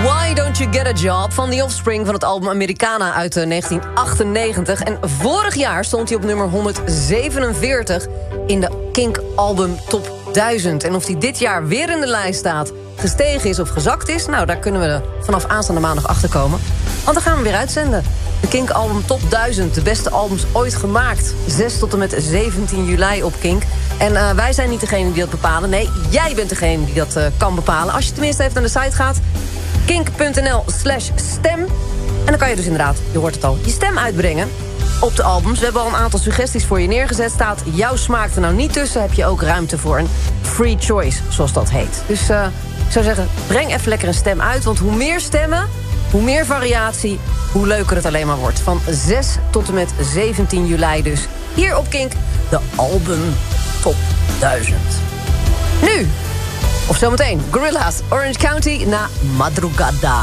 Why Don't You Get A Job van The Offspring van het album Americana uit 1998. En vorig jaar stond hij op nummer 147 in de Kink Album Top 1000. En of hij dit jaar weer in de lijst staat, gestegen is of gezakt is, nou, daar kunnen we vanaf aanstaande maandag achter komen. Want dan gaan we weer uitzenden. De Kink Album Top 1000, de beste albums ooit gemaakt. 6 tot en met 17 juli op Kink. En wij zijn niet degene die dat bepalen. Nee, jij bent degene die dat kan bepalen. Als je tenminste even naar de site gaat, kink.nl/stem. En dan kan je dus inderdaad, je hoort het al, je stem uitbrengen op de albums. We hebben al een aantal suggesties voor je neergezet. Staat jouw smaak er nou niet tussen, heb je ook ruimte voor een free choice, zoals dat heet. Dus ik zou zeggen, breng even lekker een stem uit. Want hoe meer stemmen, hoe meer variatie, hoe leuker het alleen maar wordt. Van 6 tot en met 17 juli dus. Hier op Kink, de album Top 1000. Nu, of zometeen, Gorillaz, Orange County na Madrugada.